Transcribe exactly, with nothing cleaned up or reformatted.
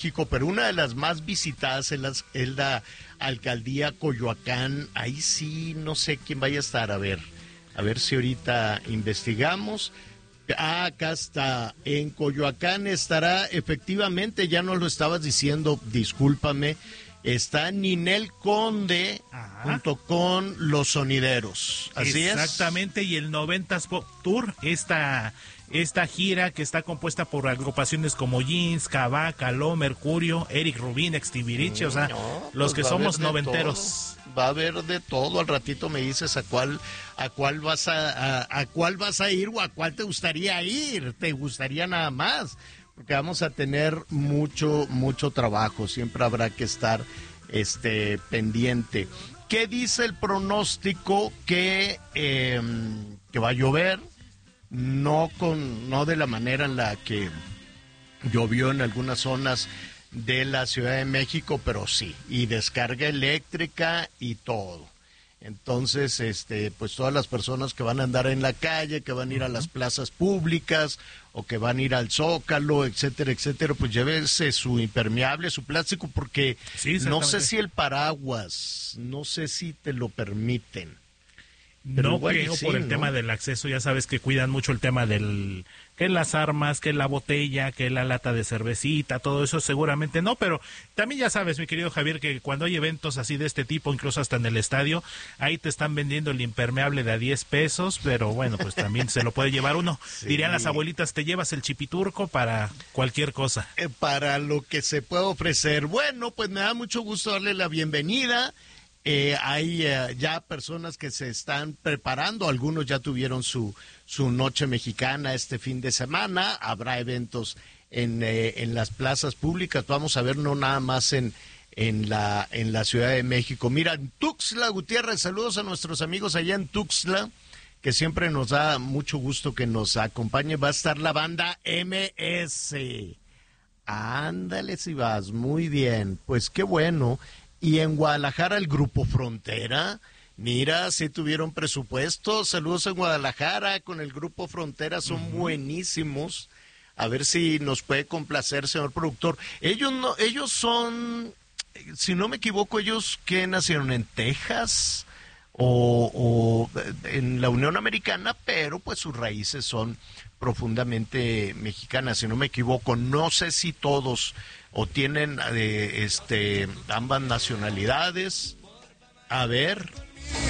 México, pero una de las más visitadas es la, es la alcaldía Coyoacán. Ahí sí, no sé quién vaya a estar. A ver, a ver si ahorita investigamos. Ah, acá está. En Coyoacán estará, efectivamente, ya nos lo estabas diciendo, discúlpame. Está Ninel Conde, ajá, junto con Los Sonideros. Así es. Exactamente, y el noventas Pop Tour, esta, esta gira que está compuesta por agrupaciones como Jeans, Cabá, Caló, Mercurio, Eric Rubín, Extibiriche, o sea, no, los pues que somos noventeros. Todo. Va a haber de todo. Al ratito me dices a cuál, a cuál vas a, a, a cuál vas a ir o a cuál te gustaría ir. Te gustaría nada más. Porque vamos a tener mucho, mucho trabajo, siempre habrá que estar este, pendiente. ¿Qué dice el pronóstico? Que, eh, que va a llover, no, con, no de la manera en la que llovió en algunas zonas de la Ciudad de México, pero sí, y descarga eléctrica y todo. Entonces, este, pues todas las personas que van a andar en la calle, que van a ir a las plazas públicas o que van a ir al Zócalo, etcétera, etcétera, pues llévese su impermeable, su plástico, porque sí, no sé si el paraguas, no sé si te lo permiten. Pero no creo sí, por el ¿no? tema del acceso, ya sabes que cuidan mucho el tema del, que las armas, que la botella, que la lata de cervecita, todo eso seguramente no, pero también ya sabes, mi querido Javier, que cuando hay eventos así de este tipo, incluso hasta en el estadio, ahí te están vendiendo el impermeable de a diez pesos, pero bueno, pues también se lo puede llevar uno. Sí. Dirían las abuelitas, te llevas el chipiturco para cualquier cosa. Eh, para lo que se puede ofrecer. Bueno, pues me da mucho gusto darle la bienvenida. Eh, hay eh, ya personas que se están preparando, algunos ya tuvieron su, su noche mexicana este fin de semana, habrá eventos en, eh, en las plazas públicas, vamos a ver no nada más en, en, la, en la Ciudad de México. Mira, en Tuxtla Gutiérrez, saludos a nuestros amigos allá en Tuxtla, que siempre nos da mucho gusto que nos acompañe, va a estar la banda M S. Ándale si vas, muy bien, pues qué bueno. Y en Guadalajara el Grupo Frontera, mira, sí tuvieron presupuesto, saludos en Guadalajara con el Grupo Frontera, son uh-huh. buenísimos, a ver si nos puede complacer, señor productor. Ellos no, ellos son, si no me equivoco, ellos que nacieron en Texas o, o en la Unión Americana, pero pues sus raíces son profundamente mexicanas, si no me equivoco, no sé si todos o tienen eh, este ambas nacionalidades. A ver,